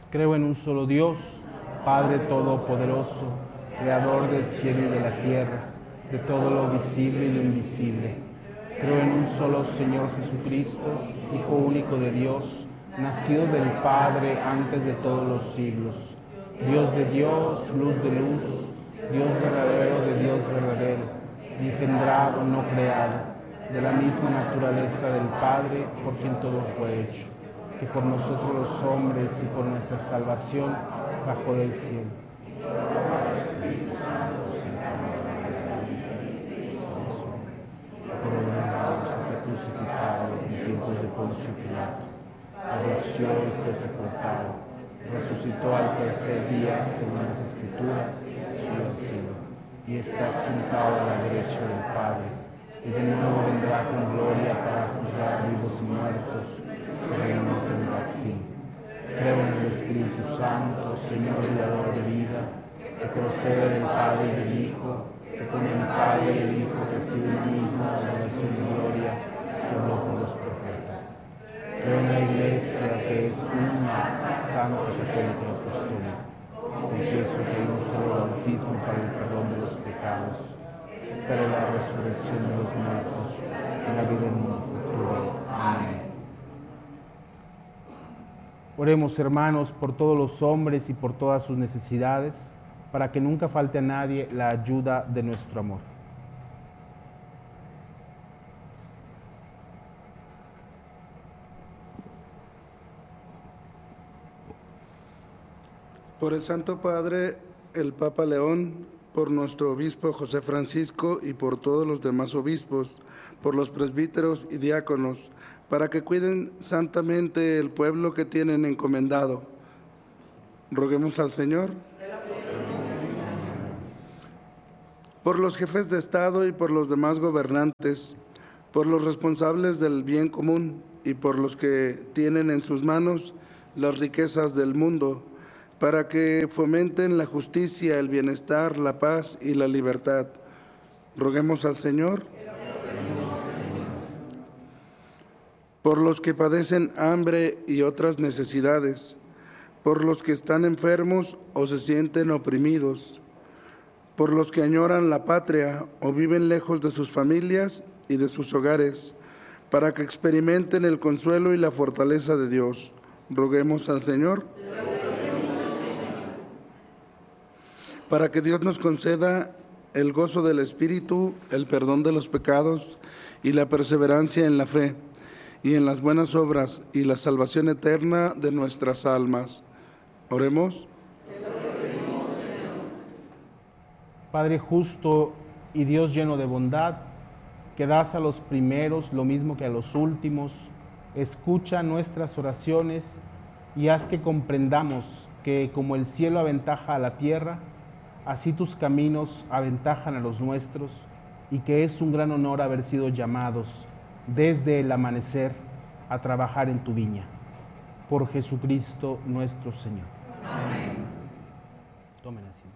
Creo en un solo Dios, Padre Todopoderoso, Creador del cielo y de la tierra, de todo lo visible y lo invisible. Creo en un solo Señor Jesucristo, Hijo único de Dios, nacido del Padre antes de todos los siglos. Dios de Dios, luz de luz, Dios verdadero de Dios verdadero, engendrado, no creado, de la misma naturaleza del Padre, por quien todo fue hecho, que por nosotros los hombres y por nuestra salvación bajó del cielo. Por fue crucificado en tiempos de Poncio Pilato, padeció y fue sepultado, resucitó al tercer día según las Escrituras, subió al cielo, y está sentado a la derecha del Padre, y de nuevo vendrá con gloria para juzgar vivos y muertos, su reino no tendrá fin. Creo en el Espíritu Santo, Señor y dador de vida, que procede del Padre y del Hijo, que con el Padre y el Hijo recibe la misma adoración y gloria que habló por los profetas. Creo en la Iglesia, que es una, santa, católica y apostólica. Confieso que hay un solo bautismo para el perdón de los pecados. Espero la resurrección de los muertos y la vida en el mundo futuro. Amén. Oremos, hermanos, por todos los hombres y por todas sus necesidades, para que nunca falte a nadie la ayuda de nuestro amor. Por el Santo Padre, el Papa León, por nuestro obispo José Francisco y por todos los demás obispos, por los presbíteros y diáconos, para que cuiden santamente el pueblo que tienen encomendado. Roguemos al Señor. Por los jefes de Estado y por los demás gobernantes, por los responsables del bien común y por los que tienen en sus manos las riquezas del mundo, para que fomenten la justicia, el bienestar, la paz y la libertad. Roguemos al Señor. Por los que padecen hambre y otras necesidades, por los que están enfermos o se sienten oprimidos, por los que añoran la patria o viven lejos de sus familias y de sus hogares, para que experimenten el consuelo y la fortaleza de Dios. Roguemos al Señor. Para que Dios nos conceda el gozo del Espíritu, el perdón de los pecados y la perseverancia en la fe y en las buenas obras y la salvación eterna de nuestras almas. Oremos. Padre justo y Dios lleno de bondad, que das a los primeros lo mismo que a los últimos, escucha nuestras oraciones y haz que comprendamos que como el cielo aventaja a la tierra, así tus caminos aventajan a los nuestros, y que es un gran honor haber sido llamados desde el amanecer a trabajar en tu viña. Por Jesucristo nuestro Señor. Amén. Tomen asiento.